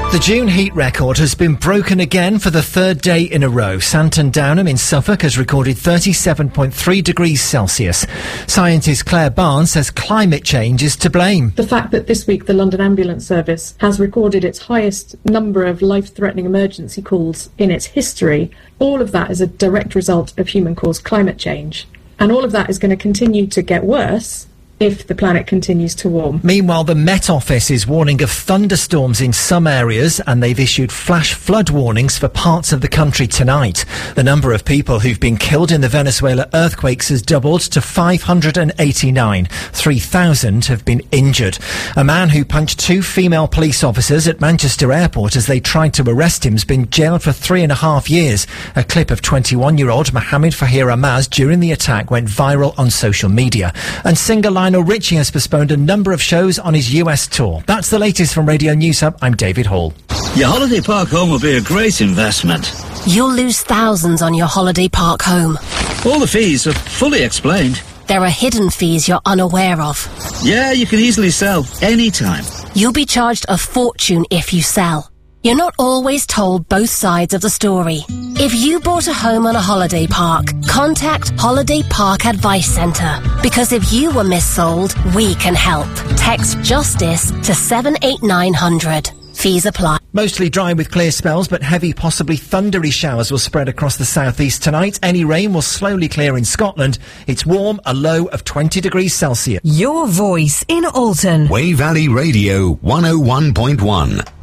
The June heat record has been broken again for the third day in a row. Santon Downham in Suffolk has recorded 37.3 degrees Celsius. Scientist Claire Barnes says climate change is to blame. The fact that this week the London Ambulance Service has recorded its highest number of life-threatening emergency calls in its history, all of that is a direct result of human-caused climate change. And all of that is going to continue to get worse if the planet continues to warm. Meanwhile, the Met Office is warning of thunderstorms in some areas, and they've issued flash flood warnings for parts of the country tonight. The number of people who've been killed in the Venezuela earthquakes has doubled to 589. 3,000 have been injured. A man who punched two female police officers at Manchester Airport as they tried to arrest him has been jailed for 3.5 years. A clip of 21-year-old Mohammed Fahir Amaz during the attack went viral on social media. And singer Lionel Richie has postponed a number of shows on his US tour. That's the latest from Radio News Hub. I'm David Hall. Your holiday park home will be a great investment. You'll lose thousands on your holiday park home. All the fees are fully explained. There are hidden fees you're unaware of. Yeah, you can easily sell anytime. You'll be charged a fortune if you sell. You're not always told both sides of the story. If you bought a home on a holiday park, contact Holiday Park Advice Centre. Because if you were missold, we can help. Text JUSTICE to 78900. Fees apply. Mostly dry with clear spells, but heavy, possibly thundery showers will spread across the southeast tonight. Any rain will slowly clear in Scotland. It's warm, a low of 20 degrees Celsius. Your voice in Alton. Way Valley Radio 101.1.